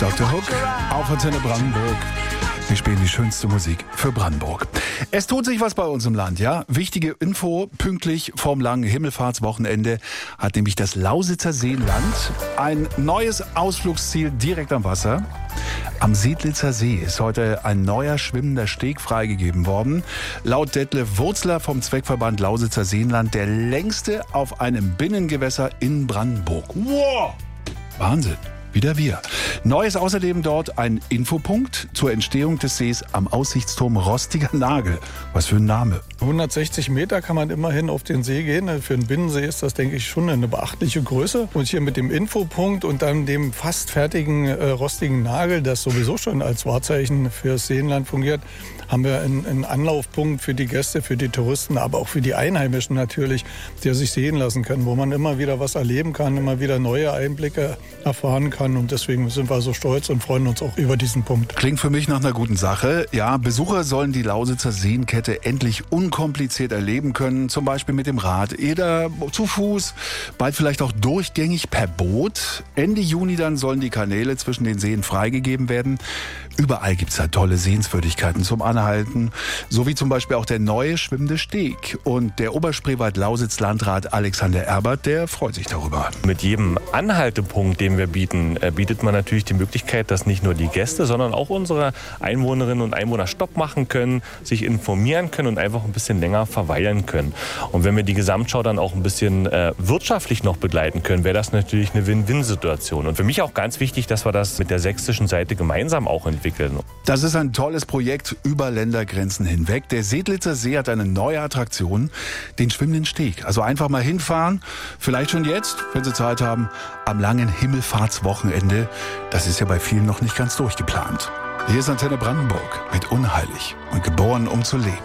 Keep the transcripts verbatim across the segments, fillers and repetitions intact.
Doktor Hook auf Antenne Brandenburg. Wir spielen die schönste Musik für Brandenburg. Es tut sich was bei uns im Land, ja? Wichtige Info, pünktlich vorm langen Himmelfahrtswochenende hat nämlich das Lausitzer Seenland ein neues Ausflugsziel direkt am Wasser. Am Seedlitzer See ist heute ein neuer schwimmender Steg freigegeben worden. Laut Detlef Wurzler vom Zweckverband Lausitzer Seenland der längste auf einem Binnengewässer in Brandenburg. Wow! Wahnsinn! Wieder wir. Neu ist außerdem dort ein Infopunkt zur Entstehung des Sees am Aussichtsturm Rostiger Nagel. Was für ein Name. hundertsechzig Meter kann man immerhin auf den See gehen. Für einen Binnensee ist das, denke ich, schon eine beachtliche Größe. Und hier mit dem Infopunkt und dann dem fast fertigen äh, Rostigen Nagel, das sowieso schon als Wahrzeichen fürs Seenland fungiert, haben wir einen, einen Anlaufpunkt für die Gäste, für die Touristen, aber auch für die Einheimischen natürlich, die sich sehen lassen können, wo man immer wieder was erleben kann, immer wieder neue Einblicke erfahren kann. Und deswegen sind wir so stolz und freuen uns auch über diesen Punkt. Klingt für mich nach einer guten Sache. Ja, Besucher sollen die Lausitzer Seenkette endlich unkompliziert erleben können. Zum Beispiel mit dem Rad, oder zu Fuß, bald vielleicht auch durchgängig per Boot. Ende Juni dann sollen die Kanäle zwischen den Seen freigegeben werden. Überall gibt es da tolle Sehenswürdigkeiten zum Anhalten, so wie zum Beispiel auch der neue schwimmende Steg. Und der Oberspreewald-Lausitz-Landrat Alexander Erbert, der freut sich darüber. Mit jedem Anhaltepunkt, den wir bieten, bietet man natürlich die Möglichkeit, dass nicht nur die Gäste, sondern auch unsere Einwohnerinnen und Einwohner Stopp machen können, sich informieren können und einfach ein bisschen länger verweilen können. Und wenn wir die Gesamtschau dann auch ein bisschen äh, wirtschaftlich noch begleiten können, wäre das natürlich eine Win-Win-Situation. Und für mich auch ganz wichtig, dass wir das mit der sächsischen Seite gemeinsam auch entwickeln. Das ist ein tolles Projekt über Ländergrenzen hinweg. Der Seedlitzer See hat eine neue Attraktion, den schwimmenden Steg. Also einfach mal hinfahren, vielleicht schon jetzt, wenn Sie Zeit haben, am langen Himmelfahrtswochenende. Das ist ja bei vielen noch nicht ganz durchgeplant. Hier ist Antenne Brandenburg mit Unheilig und geboren, um zu leben.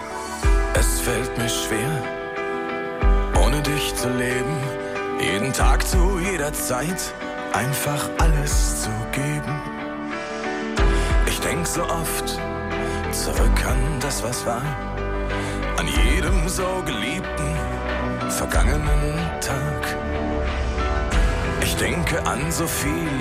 Es fällt mir schwer, ohne dich zu leben. Jeden Tag zu jeder Zeit einfach alles zu geben. Ich denk so oft zurück an das, was war, an jedem so geliebten, vergangenen Tag. Ich denke an so viel